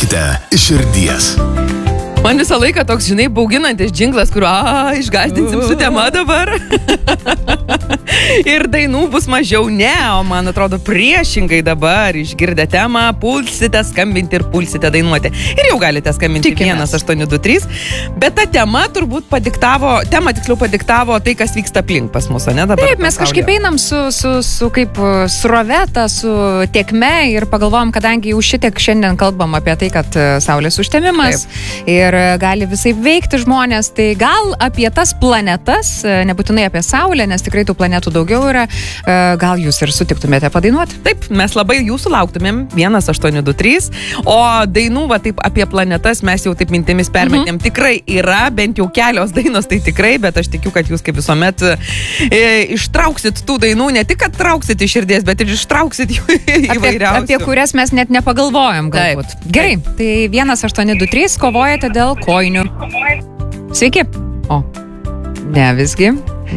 Klausykite iš širdies. Man visą laiką toks, žinai, bauginantis džinglas, kur išgąsdinsim su tema dabar. Ir dainų bus mažiau, ne, o man atrodo priešingai dabar išgirdę temą, pulsite skambinti ir pulsite dainuoti. Ir jau galite skambinti 1823, bet ta tema turbūt padiktavo tai, kas vyksta aplink pas mus, ne dabar. Taip, mes kažkaip einam su kaip sroveta, su tiekme ir pagalvojom, kadangi jau šitiek šiandien kalbam apie tai, kad saulės užtemimas ir gali visai veikti žmonės, tai gal apie tas planetas, nebūtinai apie Saulę, nes tikrai tų planetų daugiau yra, gal jūs ir sutiktumėte padainuoti? Taip, mes labai jūsų lauktumėm 1823, o dainų taip apie planetas mes jau taip mintimis permetėm. Tikrai yra, bent jau kelios dainos, tai tikrai, bet aš tikiu, kad jūs kaip visuomet ištrauksit tų dainų, ne tik, kad trauksit iš širdies, bet ir ištrauksit jų įvairiausių. Apie kurias mes net nepagalvojom galbūt. Taip. Gerai, tai 1823 kovojate dėl kojinių. Sveiki. O, ne visgi.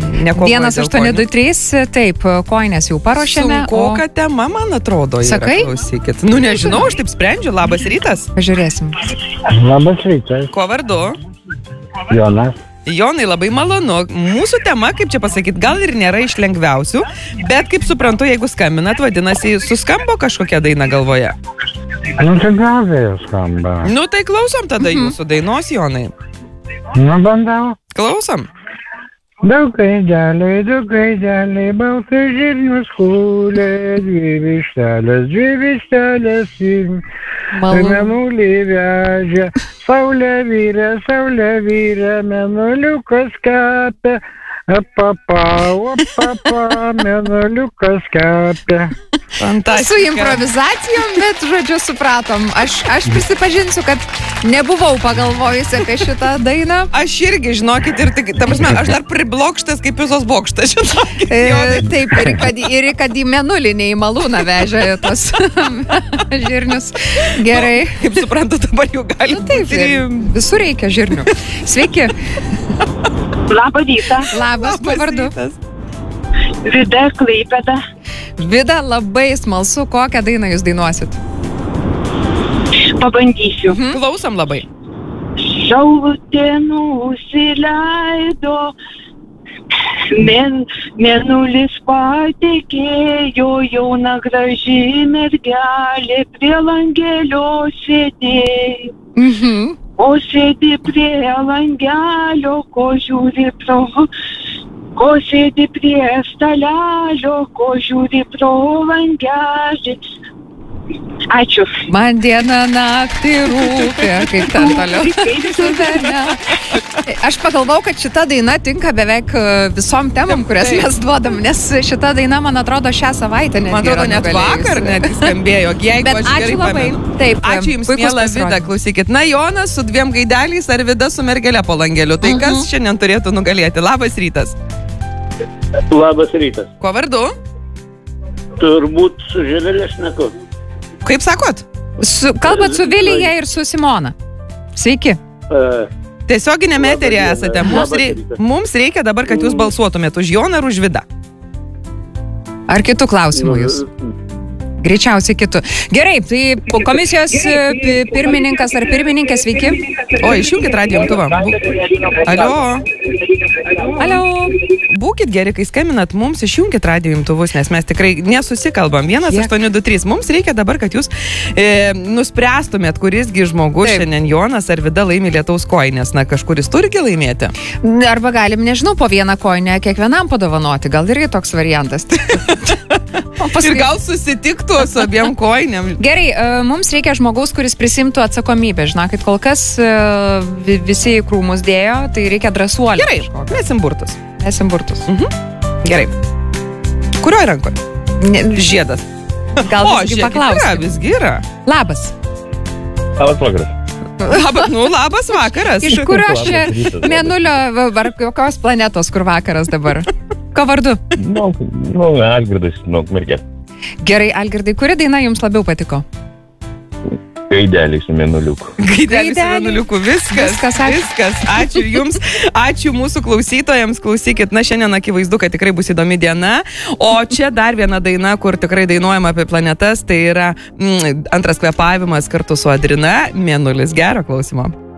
1823, taip, kojinės jau paruošėme. Sunkoka tema, man atrodo. Sakai? Klausykit. Nežinau, aš taip sprendžiu. Labas rytas. Pažiūrėsim. Labas rytas. Ko vardu? Jonas. Jonai, labai malonu. Mūsų tema, kaip čia pasakyti, gal ir nėra iš lengviausių, bet kaip suprantu, jeigu skambinat, vadinasi, suskambo kažkokia daina galvoje. Tai gražiai skamba. Tai klausom tada jūsų dainos, Jonai. Bandau. Klausom. Daug gaideliai, baltas žirnius kūlė, dvi vištelės ir mėnulį vežė. Saulė vyrė, mėnuliukas kepė, mėnuliukas kepė. Fantastika. Su improvizacijom, bet žodžiu supratom. Aš prisipažinsiu, kad nebuvau pagalvojusi apie šitą dainą. Aš irgi, žinokit, ir tik, ta prasme, aš dar priblokštas kaip Pisos bokštas, žinokit. Taip, ir kad į mėnulį, ne į malūną vežė tos žirnius. Gerai. Kaip suprantu, dabar jau gali būti. Visur reikia žirnių. Sveiki. Labą rytą. Labas, pavardu. Vida Klaipėda. Vida, labai smalsu, kokią dainą jūs dainuosit? Pabandysiu. Klausom labai. Saulutė nusileido, mėnulis patekėjo, jauna graži mergelė prie langelio sėdėjo. O sėdi prie langelio, ko sėdi prie stalelio, ko žiūri pro langelį. Ačiū. Man diena naktį rūpė, kaip ten toliau. Aš pagalvau, kad šita daina tinka beveik visom temam, kurias mes duodam, nes šita daina, man atrodo, šią savaitę man atrodo, net vakar netgi skambėjo. Bet ačiū labai. Taip, ačiū jums, miela Vida, klausykit. Jonas su 2 gaideliais ar Vida su mergelė po langeliu. Tai kas šiandien turėtų nugalėti? Labas rytas. Labas rytas. Kuo vardu? Turbūt su Živelė šneku. Kaip sakot? Kalbat su Vilija ir su Simona. Sveiki. Tiesioginėme eteryje esate. Mums reikia dabar, kad jūs balsuotumėt už Joną ar už Vidą. Ar kitų klausimų jūs? Greičiausiai kitų. Gerai, tai komisijos pirmininkas ar pirmininkė, sveiki. O, išjungit radijo imtuvą. Alio. Būkit geri, kai skambinat mums, išjungit radijo imtuvus, nes mes tikrai nesusikalbam. 1823. Mums reikia dabar, kad jūs nuspręstumėt, kurisgi žmogus šiandien Jonas ar Vida laimi lietaus kojinės. Na, kažkuris turgi laimėti. Arba galim, nežinau, po vieną kojinę kiekvienam padovanoti. Gal irgi toks variantas. Ir gal susitiktų su abiem kojinėm. Gerai, mums reikia žmogaus, kuris prisimtų atsakomybę. Žinokit, kol kas visi į krūmus dėjo, tai reikia drąsuolį. Gerai, mesim burtus. Gerai. Kurioj rankoje? Žiedas. Gal visgi paklausti. Visgi yra. Labas. Labas vakaras. Labas vakaras. Iš kurio čia mėnulio, ar kokios planetos, kur vakaras dabar? Ko vardu? Algirdas, Ukmergė. Gerai, Algirdai, kuri daina jums labiau patiko? Gaidelį su mėnuliuku. Gaidelis su mėnuliuku. Viskas. Ačiū jums. Ačiū mūsų klausytojams. Klausykit, šiandien akivaizdu, kad tikrai bus įdomi diena. O čia dar viena daina, kur tikrai dainuojama apie planetas. Tai yra antras kvėpavimas kartu su Adrina. Mėnulis. Gero klausimo.